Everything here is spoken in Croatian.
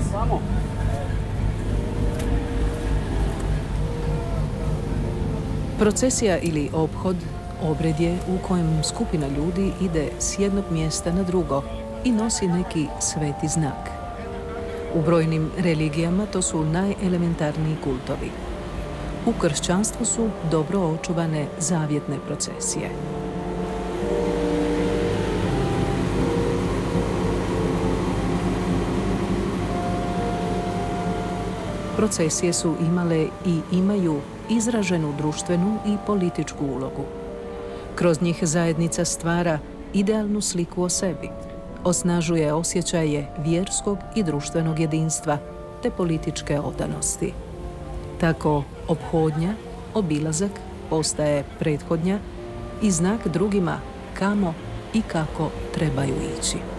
Procesija ili ophod obred je u kojem skupina ljudi ide s jednog mjesta na drugo i nosi neki sveti znak. U brojnim religijama to su najelementarniji kultovi. U kršćanstvu su dobro očuvane zavjetne procesije. Procesije su imale i imaju izraženu društvenu i političku ulogu. Kroz njih zajednica stvara idealnu sliku o sebi, osnažuje osjećaje vjerskog i društvenog jedinstva te političke odanosti. Tako ophodnja, obilazak postaje prethodnja i znak drugima kamo i kako trebaju ići.